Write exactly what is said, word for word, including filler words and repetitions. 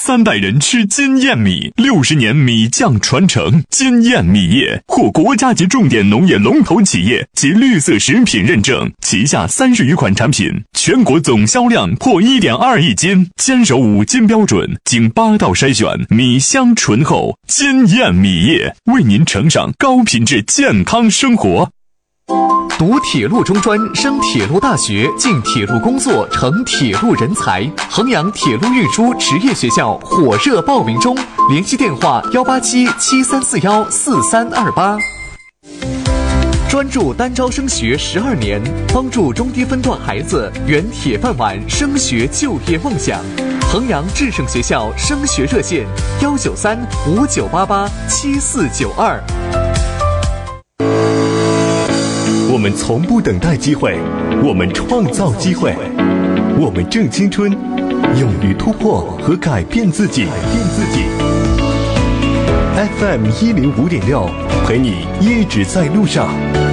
三代人吃金燕米，六十年米酱传承。金燕米业获国家级重点农业龙头企业及绿色食品认证，旗下三十余款产品，全国总销量破 一点二亿斤，坚守五金标准，经八道筛选，米香醇厚。金燕米业为您呈上高品质健康生活。 读铁路中专，升铁路大学，进铁路工作，成铁路人才。衡阳铁路运输职业学校火热报名中，联系电话幺八七七三四幺四三二八。专注单招升学十二年，帮助中低分段孩子圆铁饭碗升学就业梦想。衡阳智胜学校升学热线：幺九三五九八八七四九二。 我们从不等待机会，我们创造机会，我们正青春，勇于突破和改变自己。改变自己。F M 一零五点六，陪你一直在路上。